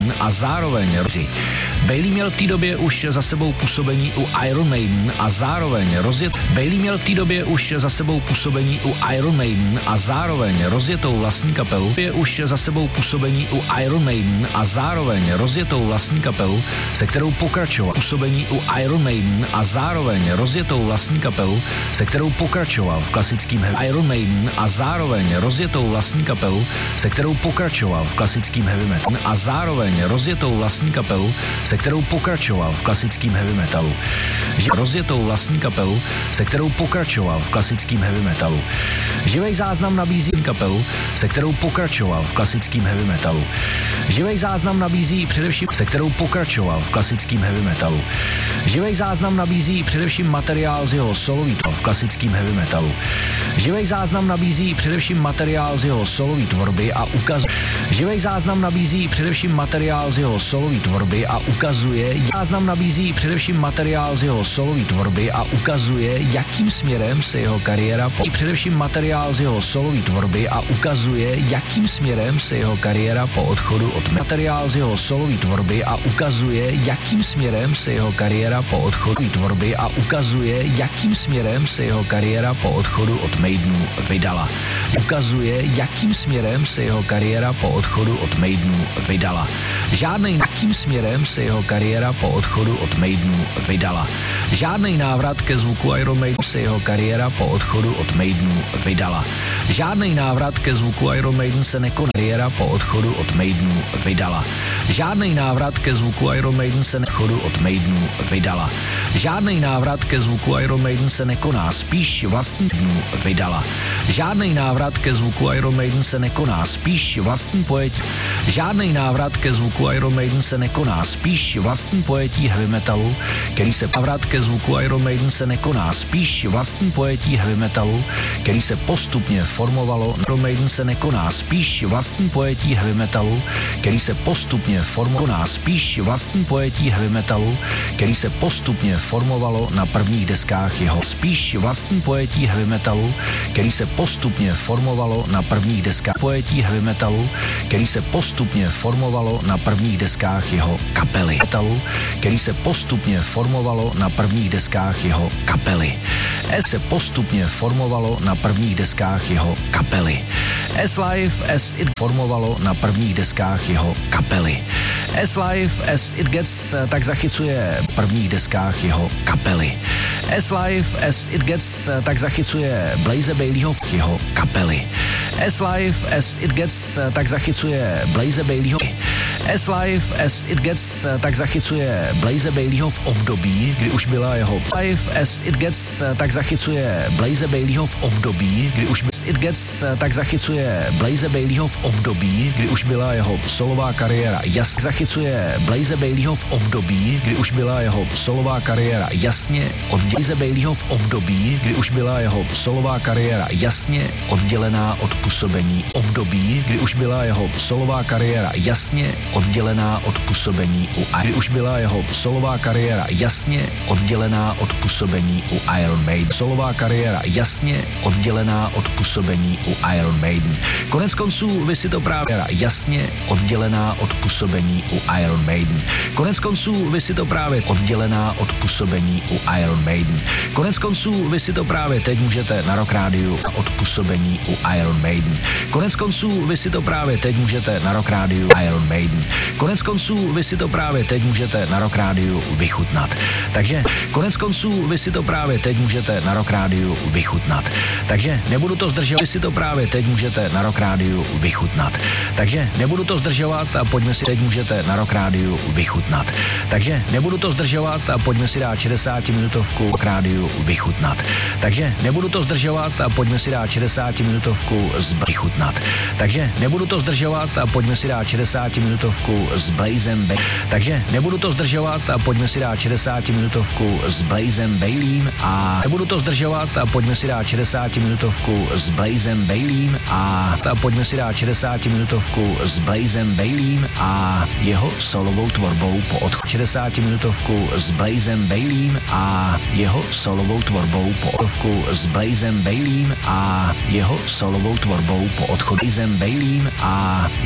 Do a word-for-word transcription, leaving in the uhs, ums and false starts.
Maiden a zároveň Rozi. Bailey měl v té době už za sebou působení u Iron Maiden a zároveň rozjet. Bailey měl v té době už za sebou působení u Iron Maiden a zároveň rozjetou vlastní kapelu. Je už za sebou působení u Iron Maiden a zároveň rozjetou vlastní kapelu, se kterou pokračoval působení u Iron Maiden a zároveň rozjetou vlastní kapelu, se kterou pokračoval v klasickém heavy Iron Maiden a zároveň rozjetou vlastní kapelu, se kterou pokračoval v klasickém heavy metal a zároveň rozjetou vlastní kapelu, se kterou pokračoval v klasickém heavy metalu. Že rozjetou vlastní kapelu, se kterou pokračoval v klasickém heavy metalu. Živej záznam nabízí kapelu, se kterou pokračoval v klasickém heavy metalu. Živej záznam nabízí především, se kterou pokračoval v klasickém heavy metalu. Živej záznam nabízí především materiál z jeho solový v klasickém heavy metalu. Živej záznam nabízí především materiál z jeho solový tvorby a ukazuje. Živej záznam nabízí především materiál z jeho solový tvorby a ukazuje. Záznam nabízí především materiál z jeho solový tvorby a ukazuje, jakým směrem se jeho kariéra po. Především materiál z jeho solový tvorby a ukazuje, jakým směrem se jeho kariéra po odchodu od materiál z jeho solový tvorby a ukazuje, jakým směrem se jeho kariéra po odchodu tvorby a ukazuje, jakým směrem se jeho kariéra po odchodu od Maidenu vydala. Ukazuje, jakým směrem se jeho kariéra po odchodu od Maidenu vydala. Žádnej jakým směrem se jeho kariéra po odchodu od Maidenu vydala. Žádnej návrat ke zvuku Iron Maiden se jeho kariéra po odchodu od Maidenu vydala. Žádnej návrat ke zvuku Iron Maiden se nekoná. Kariéra po odchodu od Maidenu vydala. Žádnej návrat ke zvuku Iron Maiden se nechodu od Maidenu vydala. Žádnej návrat ke zvuku Iron Maiden se nekoná, spíš vlastní dnu vydala. Žádnej návrat ke zvuku Iron Maiden se nekoná, spíš vlastní pojetí. Žádnej návrat ke zvuku Iron Maiden se nekoná, spíš vlastní pojetí heavy metalu, který se návrat ke zvuku Iron Maiden se nekoná, spíš vlastní pojetí heavy metalu, který se postupně formovalo. Iron Maiden se nekoná, spíš vlastní pojetí heavy metalu, který se postupně formovala, spíš vlastní pojetí heavy metalu, který se postupně formovalo na prvních deskách jeho. Spíš vlastní pojetí heavy metalu, který se postupně formovalo na prvních deskách pojetí heavy metalu, který se postupně formovalo na prvních deskách jeho kapely. Metalu, který se postupně formovalo na prvních deskách jeho kapely. S se postupně formovalo na prvních deskách jeho kapely. S-Live as it formovalo na prvních deskách jeho kapely. S-Live as it gets tak zachycuje v prvních deskách jeho kapely. S-Live as it gets tak zachycuje Blaze Baileyho v jeho kapely. S-Live as it gets tak zachycuje Blaze Baileyho. S-Live as it gets tak zachycuje Blaze Baileyho v období, kdy už byla jeho Live as it gets tak zachycuje Blaze Baileyho v období, kdy už it gets tak zachycuje Blaze Baileyho v období, kdy už byla jeho solová kariéra jasně zachycuje Blaze Baileyho v období, kdy už byla jeho solová kariéra jasně od Blaze Baileyho v období, kdy už byla jeho solová kariéra jasně oddělená od působení období, kdy už byla jeho solová kariéra jasně oddělená od působení u kdy už byla jeho solová kariéra jasně oddělená od působení u Iron Maiden. Solová kariéra jasně oddělená od působení u Iron Maiden. Konec konců vy si to právě jasně oddělená od působení u Iron Maiden. Konec konců vy si to právě oddělená od působení u Iron Maiden. Konec konců vy si to právě teď můžete na Rock Rádiu od působení u Iron Maiden. Konec konců vy si to právě teď můžete na Rock Rádiu Iron Maiden. Konec konců vy si to právě teď můžete na Rock Rádiu vychutnat. Takže konec konců vy si to právě teď můžete na Rock Rádiu vychutnat. Takže nebudu to zdržovat, vy si to právě teď můžete na Rock Rádiu vychutnat. Takže nebudu to zdržovat a pojďme si teď můžete na Rock Rádiu vychutnat. Takže nebudu to zdržovat a pojďme si dát šedesátiminutovku Rock Rádiu vychutnat. Takže nebudu to zdržovat a pojďme si dát šedesátiminutovku z vychutnat. Takže nebudu to zdržovat a pojďme si dát šedesátiminutovku s Blazem Bailey. Takže nebudu to zdržovat a pojďme si dát šedesátiminutovku s Blazem Baileym a nebudu to zdržovat a pojďme si dát šedesátiminutovku s Blazem Baileym a, a pojďme si dát šedesátiminutovku s Blazem Baileym a jeho solovou tvorbou po odchodu. šedesátiminutovku s Blazem Baileym a jeho solovou tvorbou po odchodu s Blazem Baileym a jeho solovou tvorbou po odchodu. Blazem Baileym a